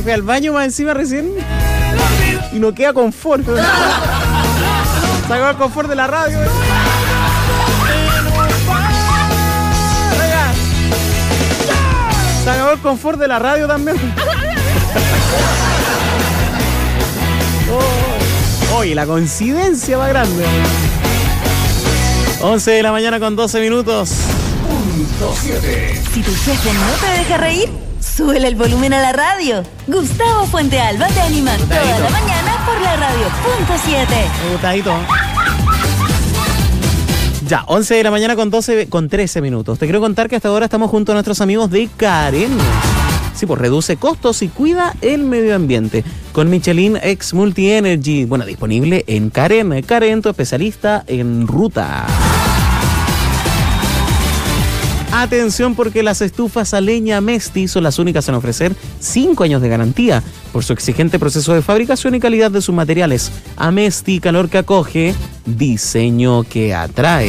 fui al baño más encima recién y no queda confort. Sacó el confort de la radio. Se acabó el confort de la radio también. Oye, la coincidencia más grande. 11 de la mañana con 12 minutos. Si tu jefe no te deja reír, súbele el volumen a la radio. Gustavo Fuentealba te anima toda la mañana por la radio. .7. Ya, 11 de la mañana con 13 minutos. Te quiero contar que hasta ahora estamos junto a nuestros amigos de Karen. Sí, pues reduce costos y cuida el medio ambiente. Con Michelin X Multi Energy. Bueno, disponible en Karen. Karen, tu especialista en ruta. Atención, porque las estufas a leña Mesti son las únicas en ofrecer 5 años de garantía por su exigente proceso de fabricación y calidad de sus materiales. Amesti, calor que acoge, diseño que atrae.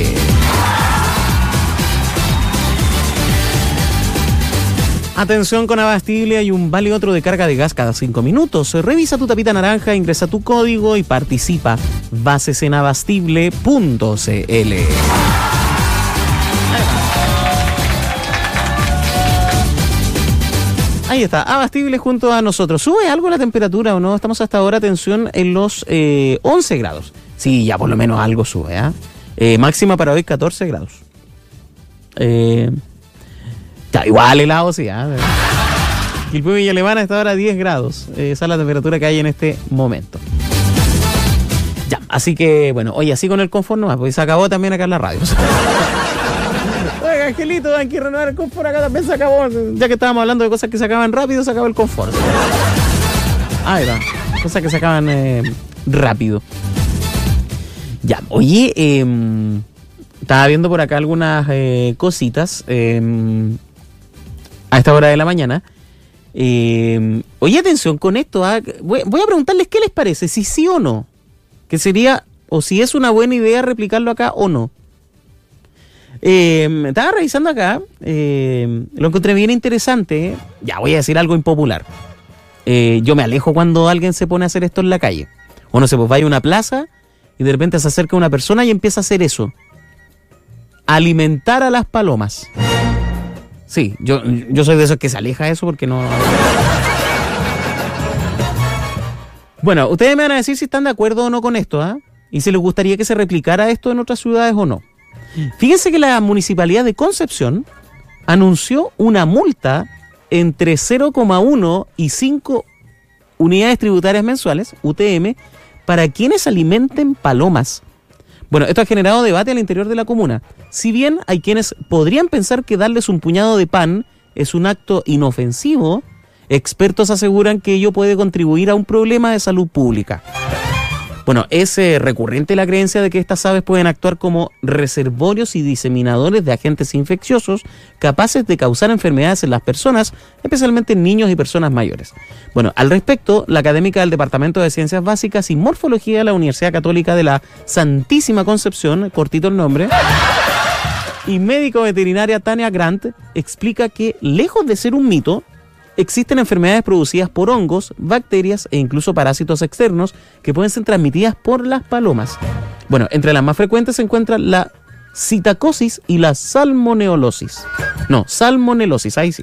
Atención, con Abastible hay un vale otro de carga de gas cada 5 minutos. Revisa tu tapita naranja, ingresa tu código y participa. Bases en abastible.cl. Ahí está, Abastible junto a nosotros. ¿Sube algo la temperatura o no? Estamos hasta ahora, atención, en los 11 grados. Sí, ya por lo menos algo sube, máxima para hoy 14 grados. Ya, igual helado, sí, Quilpué Villa Alemana hasta ahora 10 grados. Esa es la temperatura que hay en este momento. Ya, así que, bueno, oye, así con el confort nomás, porque se acabó también acá en la radio. Oiga, Angelito, hay que renovar el confort acá, también se acabó. Ya que estábamos hablando de cosas que se acaban rápido, se acabó el confort. Ahí va, cosas que se acaban rápido. Ya, oye, estaba viendo por acá algunas cositas a esta hora de la mañana. Oye, atención con esto. Voy a preguntarles qué les parece, si sí o no. Que sería, o si es una buena idea replicarlo acá o no. Estaba revisando acá, lo encontré bien interesante. Ya voy a decir algo impopular. Yo me alejo cuando alguien se pone a hacer esto en la calle. O no sé, pues vaya a una plaza y de repente se acerca una persona y empieza a hacer eso. Alimentar a las palomas. Sí, yo soy de esos que se aleja de eso porque no... Bueno, ustedes me van a decir si están de acuerdo o no con esto, y si les gustaría que se replicara esto en otras ciudades o no. Fíjense que la Municipalidad de Concepción anunció una multa entre 0,1 y 5 unidades tributarias mensuales, UTM, para quienes alimenten palomas. Bueno, esto ha generado debate al interior de la comuna. Si bien hay quienes podrían pensar que darles un puñado de pan es un acto inofensivo, expertos aseguran que ello puede contribuir a un problema de salud pública. Bueno, es recurrente la creencia de que estas aves pueden actuar como reservorios y diseminadores de agentes infecciosos capaces de causar enfermedades en las personas, especialmente en niños y personas mayores. Bueno, al respecto, la académica del Departamento de Ciencias Básicas y Morfología de la Universidad Católica de la Santísima Concepción, cortito el nombre, y médico veterinaria Tania Grant, explica que, lejos de ser un mito, existen enfermedades producidas por hongos, bacterias e incluso parásitos externos que pueden ser transmitidas por las palomas. Bueno, entre las más frecuentes se encuentran la citacosis y la salmonelosis. No, salmonelosis, ahí sí.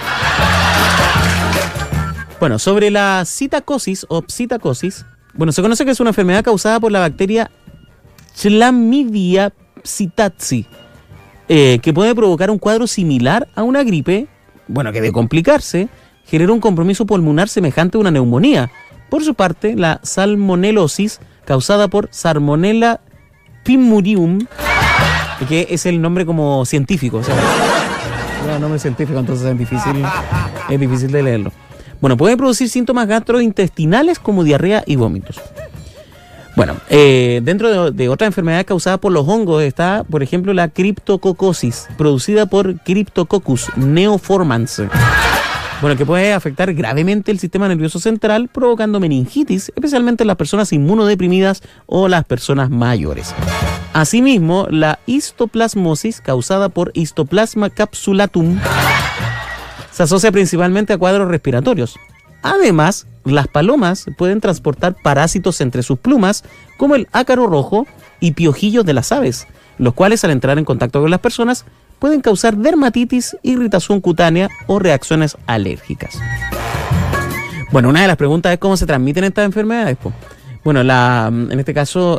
Bueno, sobre la citacosis o psittacosis, bueno, se conoce que es una enfermedad causada por la bacteria Chlamydia psittaci, que puede provocar un cuadro similar a una gripe, bueno, que de complicarse, genera un compromiso pulmonar semejante a una neumonía. Por su parte, la salmonelosis, causada por Salmonella fimurium, que es el nombre como científico, o sea, no, nombre científico, entonces es difícil de leerlo. Bueno, puede producir síntomas gastrointestinales como diarrea y vómitos. Bueno, dentro de otras enfermedades causadas por los hongos está, por ejemplo, la criptococosis, producida por Cryptococcus neoformans. Bueno, que puede afectar gravemente el sistema nervioso central, provocando meningitis, especialmente en las personas inmunodeprimidas o las personas mayores. Asimismo, la histoplasmosis, causada por Histoplasma capsulatum, se asocia principalmente a cuadros respiratorios. Además, las palomas pueden transportar parásitos entre sus plumas, como el ácaro rojo y piojillos de las aves, los cuales al entrar en contacto con las personas pueden causar dermatitis, irritación cutánea o reacciones alérgicas. Bueno, una de las preguntas es cómo se transmiten estas enfermedades. Bueno, en este caso,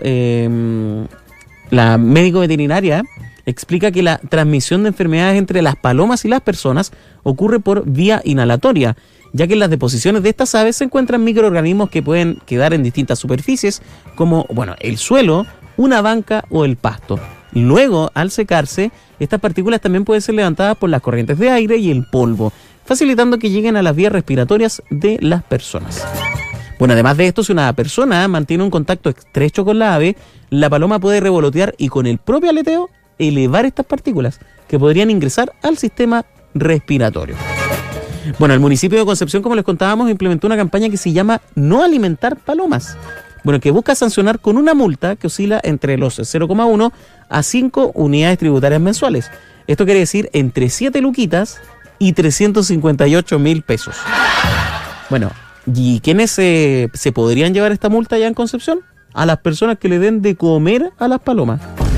la médico veterinaria explica que la transmisión de enfermedades entre las palomas y las personas ocurre por vía inhalatoria, ya que en las deposiciones de estas aves se encuentran microorganismos que pueden quedar en distintas superficies, como el suelo, una banca o el pasto. Luego, al secarse, estas partículas también pueden ser levantadas por las corrientes de aire y el polvo, facilitando que lleguen a las vías respiratorias de las personas. Bueno, además de esto, si una persona mantiene un contacto estrecho con la ave, la paloma puede revolotear y con el propio aleteo elevar estas partículas que podrían ingresar al sistema respiratorio. Bueno, el municipio de Concepción, como les contábamos, implementó una campaña que se llama No Alimentar Palomas. Bueno, que busca sancionar con una multa que oscila entre los 0,1 a 5 unidades tributarias mensuales. Esto quiere decir entre 7 luquitas y 358.000 pesos. Bueno, ¿y quiénes se podrían llevar esta multa allá en Concepción? A las personas que le den de comer a las palomas.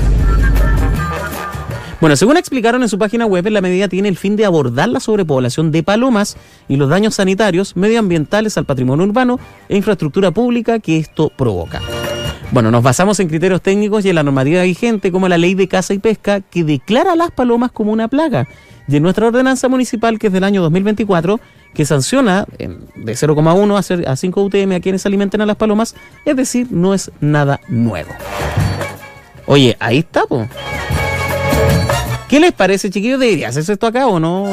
Bueno, según explicaron en su página web, la medida tiene el fin de abordar la sobrepoblación de palomas y los daños sanitarios, medioambientales al patrimonio urbano e infraestructura pública que esto provoca. Bueno, nos basamos en criterios técnicos y en la normativa vigente, como la Ley de Caza y Pesca, que declara a las palomas como una plaga, y en nuestra ordenanza municipal, que es del año 2024, que sanciona de 0,1 a 5 UTM a quienes alimenten a las palomas, es decir, no es nada nuevo. Oye, ahí está, po. ¿Qué les parece, chiquillos? ¿Debería hacerse esto acá o no?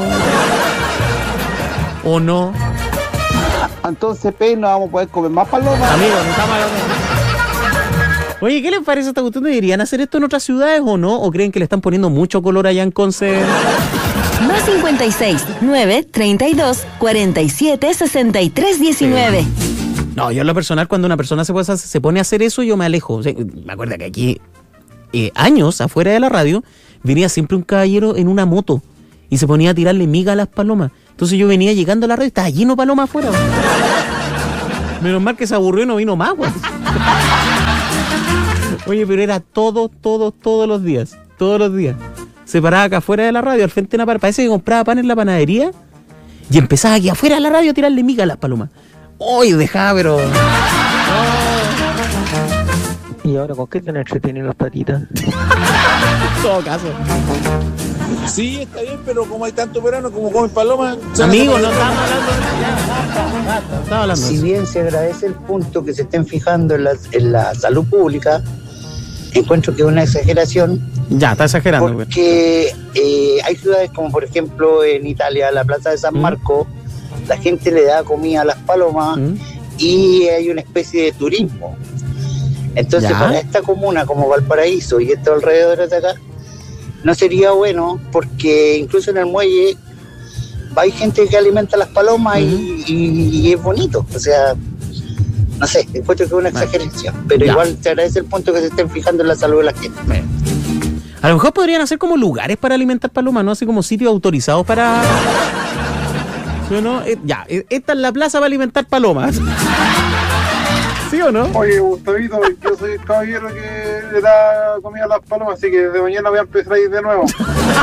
¿O no? Entonces, no vamos a poder comer más palomas. Amigos, no estamos hablando. Oye, ¿qué les parece esta cuestión? ¿Deberían hacer esto en otras ciudades o no? ¿O creen que le están poniendo mucho color allá en Conce? Más 56 9 32 47 63 19. No, yo en lo personal, cuando una persona se pone a hacer eso, yo me alejo. O sea, me acuerdo que aquí, años afuera de la radio, venía siempre un caballero en una moto y se ponía a tirarle miga a las palomas. Entonces yo venía llegando a la radio y estaba lleno de palomas afuera. Menos mal que se aburrió y no vino más, güey. Oye, pero era todos los días. Todos los días. Se paraba acá afuera de la radio, al frente de una par. Parece que compraba pan en la panadería y empezaba aquí afuera de la radio a tirarle miga a las palomas. Oye, dejaba, pero... ¿Y ahora con qué se entretienen los tatitas? En todo caso. Sí, está bien, pero como hay tanto verano como comen palomas... Amigos, no estamos hablando de eso. Estamos hablando de Si eso. bien se agradece el punto que se estén fijando en la salud pública, encuentro que es una exageración. Ya, está exagerando. Güey. Porque hay ciudades como por ejemplo en Italia, la Plaza de San Marco, la gente le da comida a las palomas y hay una especie de turismo. Entonces, ¿ya? Para esta comuna como Valparaíso y estos alrededores de acá, no sería bueno porque incluso en el muelle hay gente que alimenta a las palomas y es bonito. O sea, no sé, encuentro que es una exageración, pero ya. Igual se agradece el punto que se estén fijando en la salud de la gente. A lo mejor podrían hacer como lugares para alimentar palomas, ¿no? Así como sitios autorizados para... ¿Sí o no? Ya, esta es la plaza para alimentar palomas. ¿Sí o no? Oye, Gustavito, yo soy el caballero que le da comida a las palomas, así que desde mañana voy a empezar a ir de nuevo.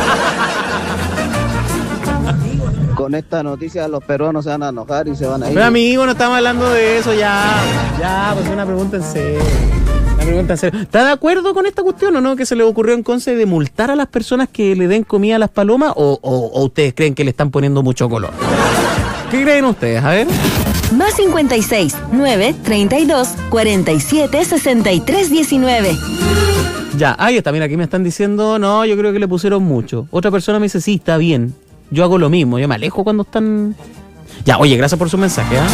Con esta noticia los peruanos se van a enojar y se van a ir. Pero amigo, no estamos hablando de eso ya. Ya, pues una pregunta en serio. Una pregunta en serio. ¿Está de acuerdo con esta cuestión o no? Que se le ocurrió en Conce de multar a las personas que le den comida a las palomas o ustedes creen que le están poniendo mucho color. ¿Qué creen ustedes? A ver. Más 56 9 32 47 63 19. Ya, ahí está, mira, aquí me están diciendo, no, yo creo que le pusieron mucho. Otra persona me dice, sí, está bien. Yo hago lo mismo, yo me alejo cuando están... Ya, oye, gracias por su mensaje, ¿eh?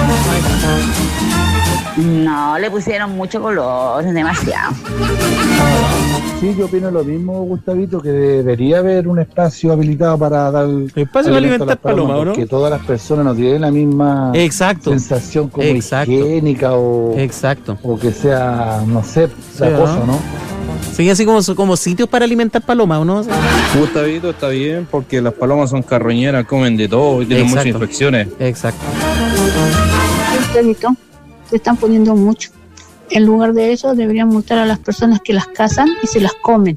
No, le pusieron mucho color, demasiado. Sí, yo opino lo mismo, Gustavito, que debería haber un espacio habilitado para dar... Espacio para alimentar palomas, ¿o no? Porque todas las personas no tienen la misma Exacto. sensación como Exacto. higiénica o que sea, no sé, Sí, acoso, ¿no? ¿no? Sí, así como sitios para alimentar palomas, ¿o no? Gustavito, está bien porque las palomas son carroñeras, comen de todo y tienen muchas Exacto. infecciones. Exacto. Gustavito, se están poniendo mucho. En lugar de eso, deberían multar a las personas que las cazan y se las comen.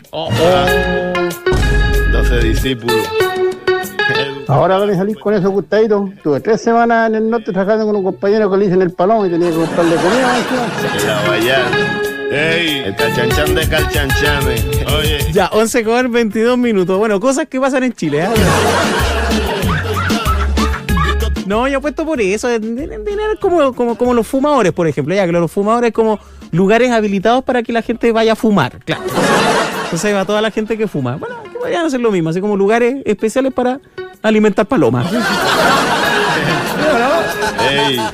12 discípulos. Ahora van a salir con eso, Gustavito. Tuve 3 semanas en el norte trabajando con un compañero que le dicen el palón y tenía que comprarle comida. La Guayana. ¡Ey! El calchanchan de calchanchanes. Oye. Ya, 11:22 minutos. Bueno, cosas que pasan en Chile, ¿eh? No, yo apuesto por eso. Tener como los fumadores, por ejemplo. Ya que los fumadores como lugares habilitados para que la gente vaya a fumar. Claro. Entonces ahí va toda la gente que fuma. Bueno, que vayan a hacer lo mismo. Así como lugares especiales para alimentar palomas. ¡Ey!